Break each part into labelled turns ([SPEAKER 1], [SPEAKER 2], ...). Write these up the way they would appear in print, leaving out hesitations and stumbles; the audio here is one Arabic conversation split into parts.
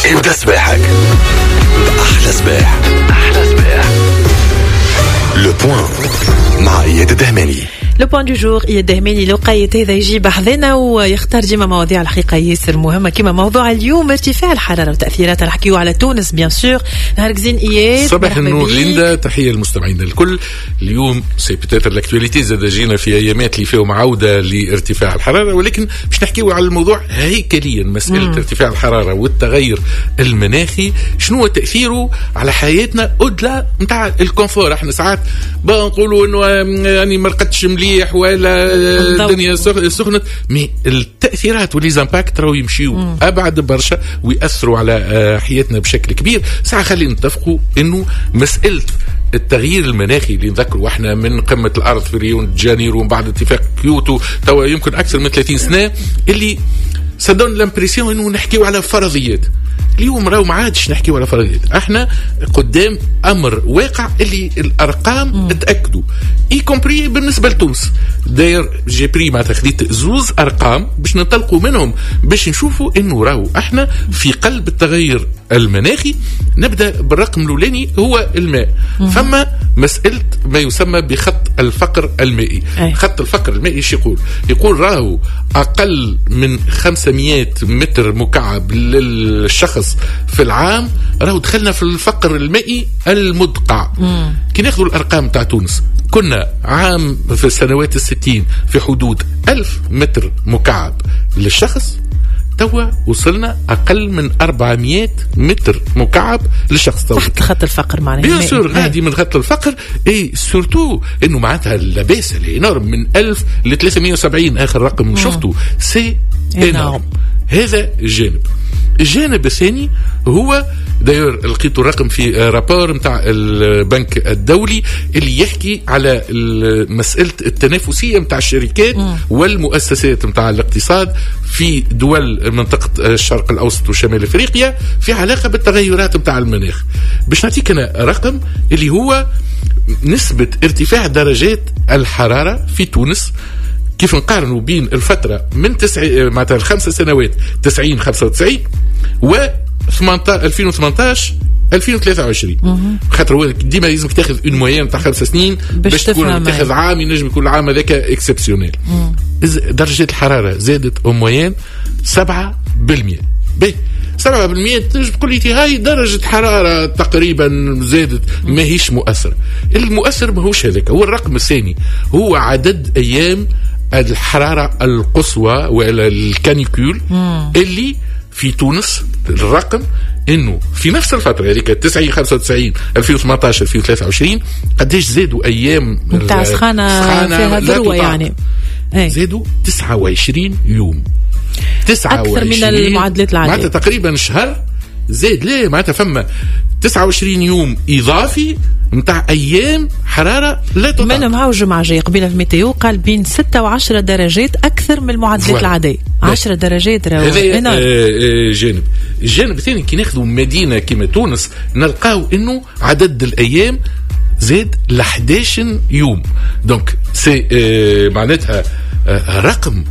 [SPEAKER 1] ابدأ صباحك بأحلى صباح. أحلى صباح. لو بوان مع إياد الدهماني.
[SPEAKER 2] لو بوان دو جور إياد الدهماني لقيت هذا يجيب حذنا ويختار ديما مواضيع الحقيقة ياسر مهمة كما موضوع اليوم ارتفاع الحرارة وتأثيراتها. نحكيو على تونس بيان سور. نهار زين إياد.
[SPEAKER 3] صباح النور ليندا، تحية للمستمعين الكل. اليوم سي بتاتر لاكتواليتي زاد جينا في أيامات اللي فيهم عودة لارتفاع الحرارة، ولكن مش نحكيو على الموضوع هيكليا. مسألة ارتفاع الحرارة والتغير المناخي شنو تأثيره على حياتنا أدلى متاع الكونفور. احنا ساعات بنقولوا انه يعني ما رقدتش مليح ولا الدنيا سخنت، مي التأثيرات والليزامباكت راهو يمشيو أبعد برشا ويأثروا على حياتنا بشكل كبير. ساعة خلينا نتفقوا انه مسألة التغيير المناخي اللي نذكروا احنا من قمة الأرض في ريو دي جانيرو ومن بعد اتفاق كيوتو توا يمكن أكثر من 30 سنة، اللي صدقون لامبريسيون انه نحكيو على فرضيات. اليوم راهو ما عادش نحكيو على فرضيات، احنا قدام امر واقع اللي الارقام تاكدوا اي كومبري بالنسبه لتونس. داير جي بري معناتها خديت زوز ارقام باش ننطلقوا منهم باش نشوفوا انه راهو احنا في قلب التغير المناخي. نبدا بالرقم الاولاني هو الماء. فما مساله ما يسمى بخط الفقر المائي. خط الفقر المائي ايش يقول راهو اقل من 500 متر مكعب للشخص في العام، راهو دخلنا في الفقر المائي المدقع. كي ناخذوا الارقام تاع تونس، كنا عام في السنوات 60 في حدود 1000 متر مكعب للشخص، توا وصلنا أقل من 400 متر مكعب للشخص.
[SPEAKER 2] تحت خط الفقر معناها.
[SPEAKER 3] بيان سور غادي من خط الفقر. اي سورتو انه معناتها اللباس الانورم من 1000 ل 370 اخر رقم شفته سي انورم. هذا الجانب الثاني هو داير لقيته الرقم في رابور متاع البنك الدولي اللي يحكي على مسألة التنافسية متاع الشركات والمؤسسات متاع الاقتصاد في دول منطقة الشرق الأوسط وشمال أفريقيا في علاقة بالتغيرات متاع المناخ. باش نعطيك أنا رقم اللي هو نسبة ارتفاع درجات الحرارة في تونس كيف نقارنوا بين الفترة من معناتها 5 سنوات 90-95 و 2018 2023. خاطر هو ديما لازمك تاخذ اون موين تاع 5 سنين باش تكون تاخذ عام ينجم يكون العام هذاك اكسبسيونيل. درجة الحرارة زادت او موين 7%. باهي 7% تنجم تقول لي هاي درجة حرارة تقريبا زادت، ماهيش مؤثرة. المؤثر ماهوش هذاك، هو الرقم الثاني هو عدد أيام الحرارة القصوى ولا الكانيكول اللي في تونس. الرقم انه في نفس الفتره هذيك 90 95 2018 2023 قديش زادوا ايام
[SPEAKER 2] نتاع سخانه فيها ذروه يعني
[SPEAKER 3] زادوا 29 يوم 29
[SPEAKER 2] اكثر من المعدلات العاديه،
[SPEAKER 3] معناتها تقريبا شهر زاد. ليه؟ معناتها فما 29 يوم اضافي متاع ايام حراره لا تطاق.
[SPEAKER 2] منهم هاو الجمعه جاي قبيله في الميتيو قال بين 6 و10 درجات اكثر من المعدلات العاديه. 10 درجات راهو
[SPEAKER 3] هذا جانب. الجانب الثاني كي ناخذوا مدينه كما تونس نلقاو انه عدد الايام زاد ل 11 يوم. دونك سي معناتها رقم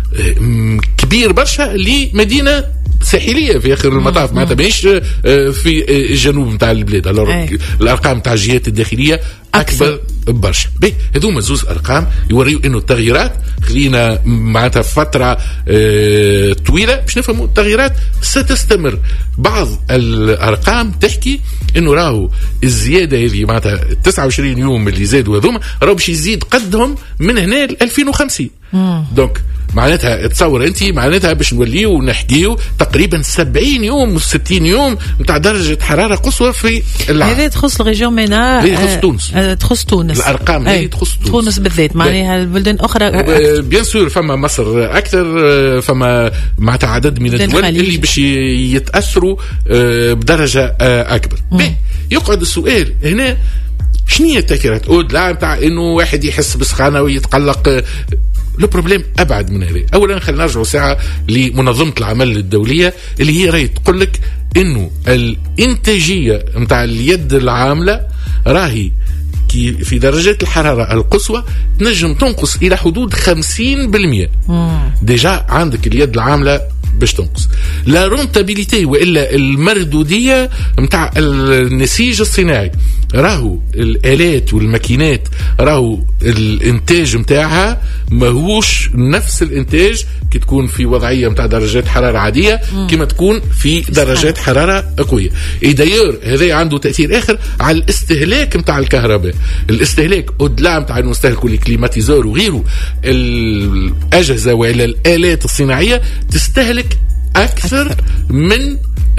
[SPEAKER 3] كبير برشا لمدينه ساحليه في اخر المطاف، معناتها ماهيش في الجنوب نتاع البلاد. الارقام نتاع الجهات الداخليه اكبر برشا. هذوما زوز ارقام يوريو انه التغييرات خلينا معناتها فتره طويله باش نفهموا التغييرات ستستمر. بعض الارقام تحكي انه راهو الزياده هذه معناتها 29 يوم اللي زادوا هذوما راهو باش يزيد قدهم من هنا ل 2050. دونك معناتها تصور انت معناتها باش نوليو نحكيو تقريبا 70 يوم و60 يوم نتاع درجه حراره قصوى في العام.
[SPEAKER 2] هذه تخص الريجيون مينا،
[SPEAKER 3] تخص تونس.
[SPEAKER 2] تخص تونس
[SPEAKER 3] الارقام هذه تخص
[SPEAKER 2] تونس بالذات، معناها البلدان اخرى
[SPEAKER 3] بيان سور. فما مصر اكثر، فما معناتها عدد من الدول اللي باش يتاثروا بدرجه اكبر. يقعد السؤال هنا شنو هي التأثيرات لا نتاع انه واحد يحس بسخانه ويتقلق. لو بروبليم ابعد من هذا. اولا خلينا نرجعوا ساعه لمنظمه العمل الدوليه اللي هي راهي تقول لك انه الانتاجيه نتاع اليد العامله راهي كي في درجات الحرارة القصوى تنجم تنقص إلى حدود 50%. ديجا عندك اليد العاملة باش تنقص. لا رونتابيليتي وإلا المردودية متاع النسيج الصناعي، راهو الآلات والماكينات راهو الإنتاج متاعها ماهوش نفس الإنتاج كي تكون في وضعية متاع درجات حرارة عادية كما تكون في درجات حرارة قوية. دايور هذا عنده تأثير آخر على الاستهلاك متاع الكهرباء. الاستهلاك أدلا متاع نستهلكوا الكليماتيزور وغيره، الأجهزة وإلا الآلات الصناعية تستهلك أكثر من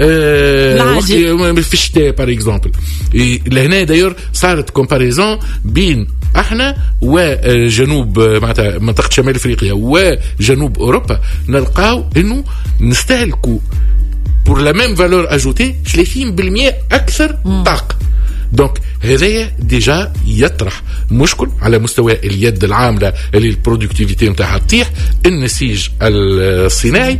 [SPEAKER 3] في الشتاء بار اكزومبل. لهنا دايور صارت كومباريزون بين احنا وجنوب معناتها منطقه شمال افريقيا وجنوب اوروبا، نلقاو انه نستهلكوا بور لا ميم فالور اجوتي 30% اكثر طاقه. دونك هذايا ديجا يطرح مشكل على مستوى اليد العامله اللي البرودكتيفيتي نتاعها تطيح، النسيج الصناعي،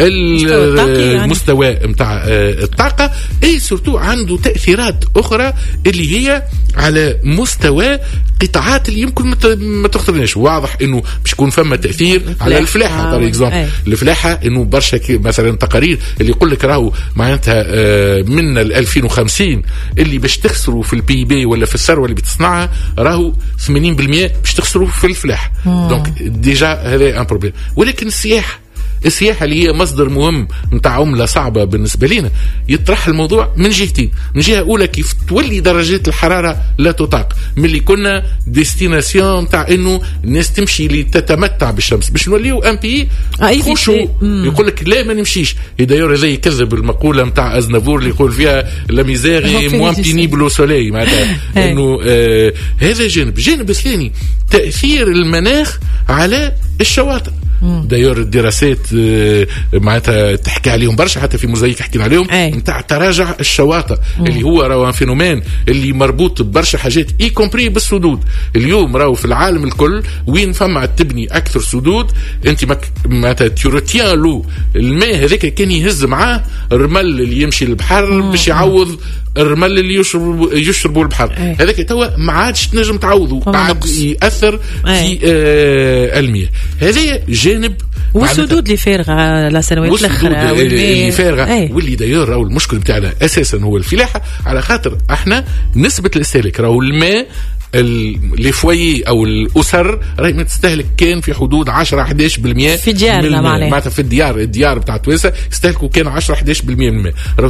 [SPEAKER 3] المستوى نتاع الطاقه، اي سورتو عنده تاثيرات اخرى اللي هي على مستوى قطاعات اللي يمكن ما تخطرناش. واضح انه باش يكون فما تاثير على الفلاحه بار اكزومبل. الفلاحه انه برشا مثلا تقارير اللي يقول لك راهو معناتها من 2050 اللي باش تخسروا في البي بي ولا في الثروه اللي بتصنعها راهو 80% باش تخسروا في الفلاح. دونك ديجا هذا ان بروبليم. ولكن السياحة اللي هي مصدر مهم متاع عملة صعبة بالنسبة لنا يطرح الموضوع من جهتين. من جهة أولى كيف تولي درجات الحرارة لا تطاق، من اللي كنا ديستيناسيون متاع إنه الناس تمشي لتتمتع بالشمس باش نوليو أم بي خوشو يقول لك لا ما نمشيش. دايور هذا يكذب المقولة متاع أزنافور اللي يقول فيها لا ميزيري موان بينيبل أو سولي، معناتها إنه هذا جانب ثاني تأثير المناخ على الشواطئ. دايور الدراسات معناتها تحكي عليهم برشا، حتى في موزايك حكينا عليهم نتاع تراجع الشواطئ اللي هو راهو فينومين اللي مربوط ببرشا حاجات اي كومبري بالسدود. اليوم راهو في العالم الكل وين فما تبني اكثر سدود انت معناتها تيروتيان لو الماء هذاك كان يهز معاه الرمل اللي يمشي للبحر باش يعوض الرمل اللي يشربوا البحر. هذاك توا ما عادش تنجم تعوضه، قاعد ياثر في المياه. هذا جانب.
[SPEAKER 2] والسدود اللي فارغه لسنوات الاخرى
[SPEAKER 3] واللي فارغه واللي دايور راهو المشكل بتاعنا اساسا هو الفلاحه، على خاطر احنا نسبه الاستهلاك راهو الماء لي فويي او الاسر راهي ما تستهلك كان في حدود 10-11%
[SPEAKER 2] في ديارنا
[SPEAKER 3] معناتها في الديار بتاع توانسه يستهلكوا كان 10-11% من الماء. راهو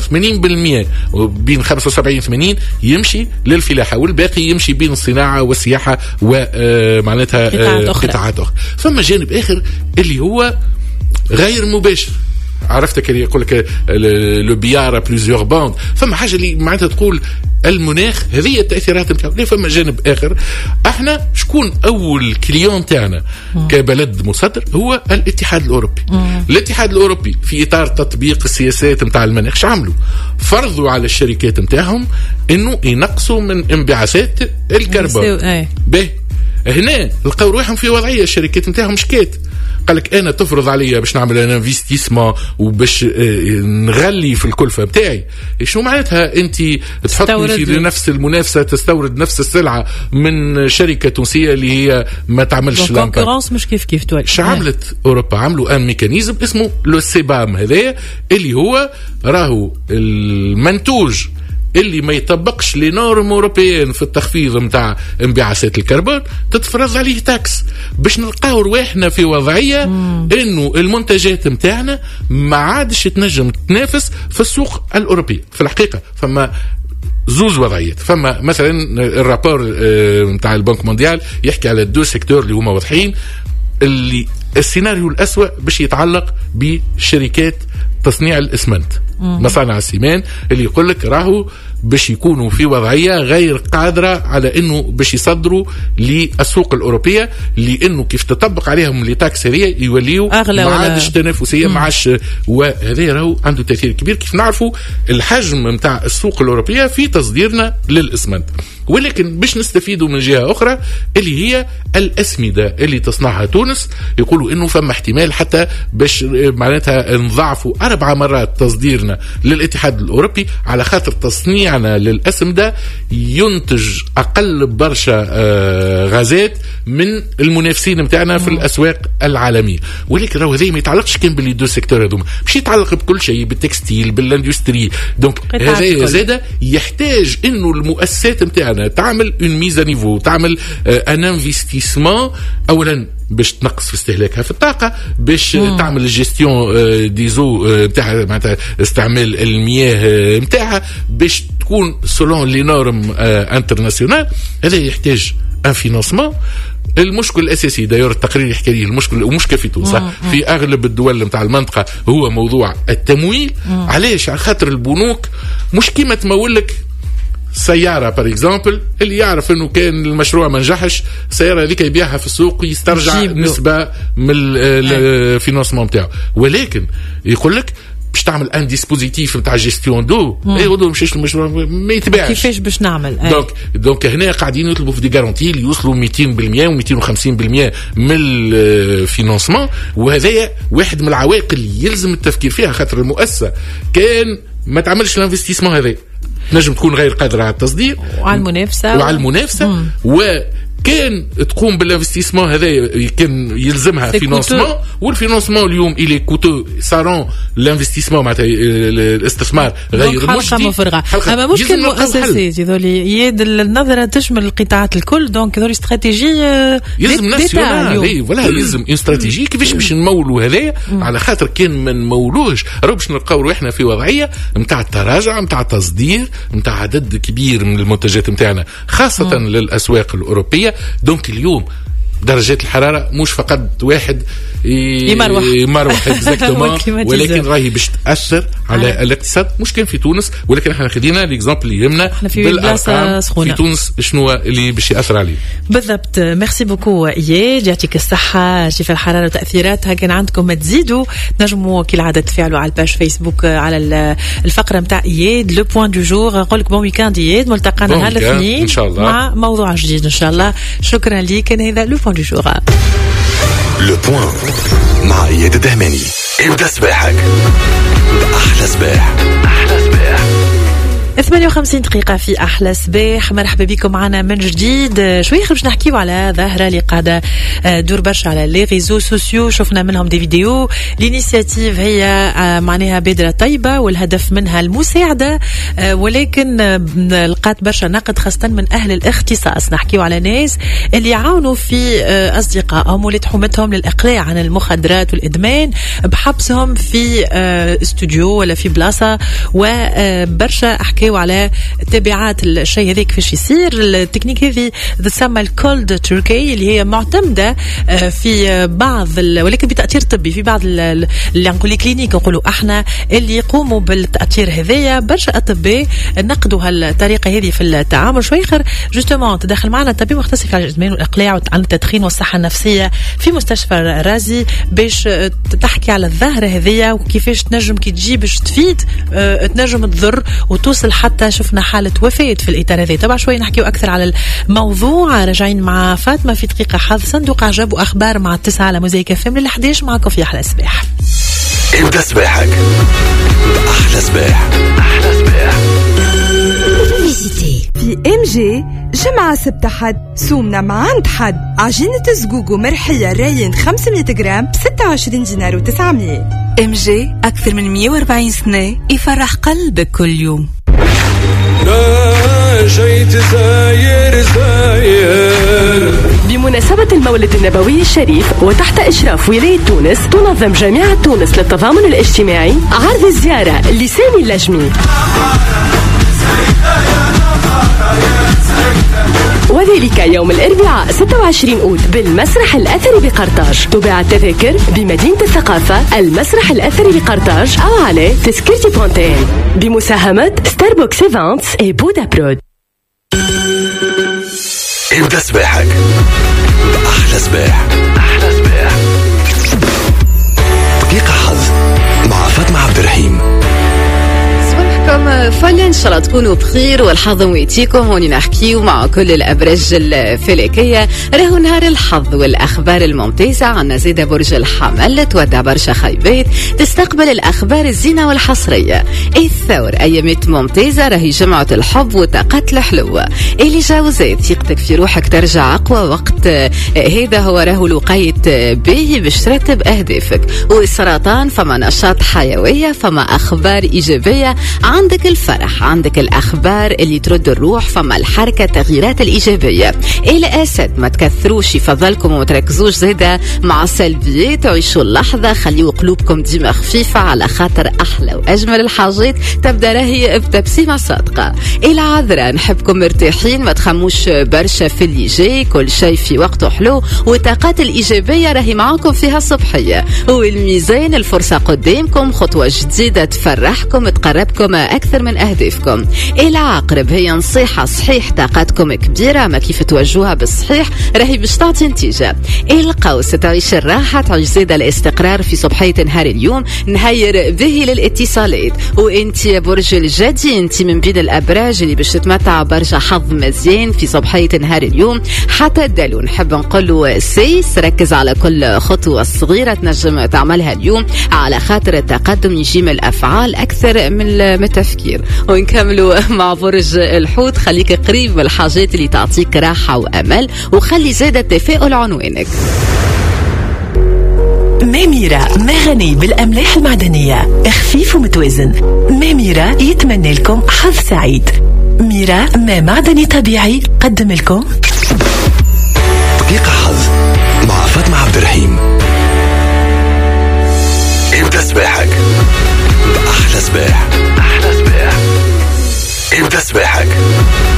[SPEAKER 3] 80% بين 75-80 يمشي للفلاحه والباقي يمشي بين الصناعه والسياحه ومعناتها قطاعات اخرى. ثم جانب اخر اللي هو غير مباشر، عرفتك اللي يقول لك لو بيار بليزيور باند. فما حاجه اللي معناتها تقول المناخ هذه التاثيرات نتاعو. ليه فما جانب اخر، احنا شكون اول كليون تاعنا كبلد مصدر؟ هو الاتحاد الاوروبي. الاتحاد الاوروبي في اطار تطبيق السياسات نتاع المناخ شو عملوا؟ فرضوا على الشركات نتاعهم انه ينقصوا من انبعاثات الكربون. به هنا لقاو روحهم في وضعيه الشركات نتاعهم شكات، قالك انا تفرض عليا باش نعمل انا انفستيسمون وباش نغلي في الكلفه بتاعي. شو معناتها انت تحطني في نفس المنافسه تستورد نفس السلعه من شركه تونسيه اللي هي ما تعملش
[SPEAKER 2] الكونكورونس مش كيف تولي.
[SPEAKER 3] شو عملت اوروبا؟ عملوا ان ميكانيزم اسمه لو سيبام، هذايا اللي هو راهو المنتوج اللي ما يطبقش لي نورم اوروبيين في التخفيض نتاع انبعاثات الكربون تتفرض عليه تاكس، باش نلقاو رواحنا في وضعيه انه المنتجات نتاعنا ما عادش تنجم تنافس في السوق الاوروبيه. في الحقيقه فما زوز وضعيات. فما مثلا الرابور نتاع البنك مونديال يحكي على دو سيكتور اللي هما واضحين، اللي السيناريو الأسوأ باش يتعلق بشركات تصنيع الإسمنت، مصانع السيمان، اللي يقول لك راهو باش يكونوا في وضعية غير قادرة على انه باش يصدروا للسوق الأوروبية، لانه كيف تطبق عليهم اللي تاكس هذه يوليوا ما عادش تنافسية معاش. وهذا راهو عنده تأثير كبير. كيف نعرفوا الحجم نتاع السوق الأوروبية في تصديرنا للإسمنت، ولكن باش نستفيدوا من جهة أخرى اللي هي الأسمدة اللي تصنعها تونس، يقولوا إنه فما احتمال حتى باش معناتها نضاعفوا 4 مرات تصدير تصديرنا للاتحاد الأوروبي، على خاطر تصنيعنا للأسم ده ينتج أقل برشا غازات من المنافسين متاعنا في الأسواق العالمية. ولكن راهو هذا ما يتعلقش كان باللي دو سيكتور هذوما، مش يتعلق بكل شيء، بالتكستيل، بالاندستري. دونك هذا زاد يحتاج انه المؤسسات متاعنا تعمل اون ميزا نيفو، تعمل ان انفستيسمون اولا باش تنقص في استهلاكها في الطاقة، باش تعمل الجيستيون ديزو متاعها، معناتها استعمال المياه متاعها، باش تكون سولون لي نورم انترناسيونال. هذا يحتاج ان فينانسمون. المشكل الاساسي داير التقرير يحكي لي المشكل، ومشكل في تونس في اغلب الدول نتاع المنطقه، هو موضوع التمويل. علاش؟ على خاطر البنوك مش كيما تمول لك سيارة بار اكزامبل، اللي يعرف انه كان المشروع ما نجحش، السيارة هذيك يبيعها في السوق يسترجع نسبة من الفينانسمون بتاعه. ولكن يقول لك باش تعمل ان ديسبوزيتيف نتاع جيستيون دو، يقولوا مشيش المشروع ما يتباعش،
[SPEAKER 2] كيفاش باش نعمل؟
[SPEAKER 3] دونك هنا قاعدين يطلبوا في دي جارونتي اللي يوصلوا 200% و250% من الفينانسمون. وهذا واحد من العوائق اللي يلزم التفكير فيها، خاطر المؤسسة كان ما تعملش الانفستيسمون هذا نجم تكون غير قادرة على التصدير وعلى المنافسة وكان تقوم بالانفستيسمون هذا كان يلزمها فينانسمون. والفينانسمون اليوم إلي كوتو صارون الانفستيسمون معناتها الاستثمار غير مجدي.
[SPEAKER 2] أما مشكل مؤسسات يذولي يد النظرة تشمل القطاعات الكل، دونك يذولي استراتيجية
[SPEAKER 3] يلزم ناسيونال ولا يلزم استراتيجية كيفاش باش نمولوا هذايا، على خاطر كان ما نمولوش راهو باش نلقاو روحنا في وضعية نتاع التراجع، نتاع التصدير، نتاع عدد كبير من المنتجات نتاعنا خاصة للأسواق الأوروبية. دونك اليوم درجات الحرارة مش فقط واحد يمروح اكزاكتومون، ولكن راهي باش تأثر على الاقتصاد، مش كان في تونس، ولكن احنا خدينا الاكزامبل اللي يهمنا بالارقام في تونس شنو اللي باش يأثر عليه
[SPEAKER 2] بالضبط. ميرسي بوكو اياد، يعطيك الصحة. شوف الحرارة وتأثيراتها، كان عندكم ما تزيدوا نجموا كالعادة تفاعلوا على الباج فيسبوك على الفقرة متاع اياد لو بوين دو جور. نقول لك بون ويكاند اياد، ملتقانا هالاثنين ان شاء الله مع موضوع جديد ان شاء الله. شكرا لك. كان هذا لو بوين دو جور.
[SPEAKER 1] لو بوين مع اياد الدهماني. ابدأ صباحك بأحلى صباح. أحلى صباح
[SPEAKER 2] 58 دقيقة في أحلى صباح. مرحبا بكم معنا من جديد. شوية باش نحكيو على ظاهرة اللي قاعدة دور برشا على لي ريزو سوسيو، شفنا منهم دي فيديو. الانيسياتيف هي معناها بادرة طيبة والهدف منها المساعدة، ولكن لقات برشا نقد خاصة من أهل الاختصاص. نحكيو على ناس اللي يعاونوا في أصدقائهم ولاد حومتهم للإقلاع عن المخدرات والإدمان بحبسهم في استوديو ولا في بلاصة، وبرشا أحكي على تبعات الشيء هذا كيفاش يصير. التكنيك هذه تسمى الكولد تركي، اللي هي معتمدة في بعض ولكن بتأثير طبي في بعض اللي نقول لك كلينيك نقولوا احنا اللي يقوموا بالتأثير هذايا. برشا أطباء نقدوا هالطريقة هذه في التعامل. شوي خير جوستومون تدخل معنا طبيب مختص في الإدمان والإقلاع عن التدخين والصحة النفسية في مستشفى رازي باش تحكي على الظاهرة هذيا وكيفاش تنجم كي تجي باش تفيد تنجم تضر وتوصل حتى شفنا حالة وفاة في الإطار هذا. طبعا شوي نحكيو أكثر على الموضوع. راجعين مع فاطمة في دقيقة حظ صندوق عجب وأخبار مع 9 على موزايك فم لل11 معكم في أحلى صباح.
[SPEAKER 1] ابدأ صباحك بأحلى صباح. أحلى صباح
[SPEAKER 4] في ام جي جمعة سبت حد سومنا مع عند حد عجينة زقوق مرحية راين 500 جرام 26 دينار و900.
[SPEAKER 5] ام جي أكثر من 140 سنة يفرح قلبك كل يوم.
[SPEAKER 6] جيت زاير
[SPEAKER 7] بمناسبة المولد النبوي الشريف وتحت إشراف ولاية تونس تنظم جامعة تونس للتضامن الاجتماعي عرض الزيارة لسامي اللجمي، وذلك يوم الأربعاء 26 أوت بالمسرح الأثري بقرطاج. تباع التذاكر بمدينة الثقافة المسرح الأثري بقرطاج أو على تذكرتي بونتين بمساهمة ستاربوكس إيفانتس اي بودا برود.
[SPEAKER 1] ابدأ صباحك بأحلى صباح. أحلى صباح دقيقة حظ مع فاطمة عبد الرحيم.
[SPEAKER 2] صباحكم
[SPEAKER 8] فلا إن شاء الله تكونوا بخير والحظ مويتيكم. هوني نحكيو مع كل الأبراج الفلكية. راهو نهار الحظ والأخبار الممتازة. عنا زيادة برج الحمل تودع برشا خيبات، تستقبل الأخبار الزينة والحصرية. الثور أيامات ممتازة، راهي جمعة الحب وطاقات الحلوة. اللي جاوزات ثقتك في روحك ترجع أقوى وقت هذا هو راهو الوقاية باهي باش ترتب أهدافك. والسرطان فما نشاط حيوية، فما أخبار إيجابية، عندك الفرح، عندك الأخبار اللي ترد الروح، فما الحركة تغييرات الإيجابية. الأسد ما تكثروش يفضلكم وما تركزوش زيادة مع السلبيات، عيشوا اللحظة، خليوا قلوبكم ديما خفيفة على خاطر أحلى وأجمل الحاجات تبدأ راهي بتبسيمة صادقة. العذراء نحبكم مرتاحين، ما تخموش برشا في اللي جاي، كل شيء في وقته حلو، والطاقات الإيجابية راهي معاكم فيها الصبحية. والميزان الفرصة قدامكم، خطوة جديدة تفرحكم تقربكم أكثر من أهدافكم. العقرب هي نصيحة صحيح، طاقتكم كبيرة ما كيف توجهوها بالصحيح راهي باش تعطي نتيجة. القوس تعيش الراحة، تعيش زيادة الاستقرار في صبحية نهار اليوم، نهير به للاتصالات. وانت يا برج الجدي انت من بين الأبراج اللي باش تتمتع برشا حظ مزيان في صبحية نهار اليوم. حتى الدلو نحب نقوله سيس، ركز على كل خطوة صغيرة تنجم تعملها اليوم على خاطر التقدم يجي من الأفعال أكثر من التفكير. ونكملوا مع برج الحوت، خليك قريب من الحاجات اللي تعطيك راحة وأمل، وخلي زادة التفاؤل عنوانك.
[SPEAKER 9] ميميرا ما غني بالأملاح المعدنية، خفيف ومتوازن. ميميرا يتمنى لكم حظ سعيد. ميرا ما معدني طبيعي قدم لكم
[SPEAKER 1] دقيقة حظ مع فاطمة عبد الرحيم. ابدأ صباحك بأحلى صباح. أحلى صباح. ابدأ صباحك